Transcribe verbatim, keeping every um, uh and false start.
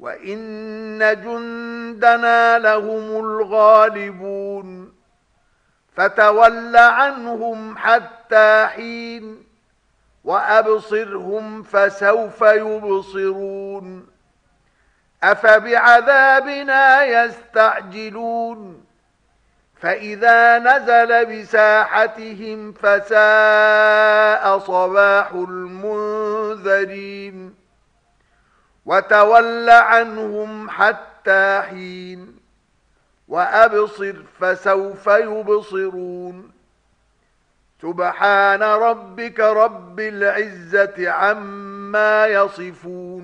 وإن جندنا لهم الغالبون فتول عنهم حتى حين وأبصرهم فسوف يبصرون أفبعذابنا يستعجلون فإذا نزل بساحتهم فساء صباح المنذرين وتول عنهم حتى حين وأبصر فسوف يبصرون سبحان ربك رب العزة عما يصفون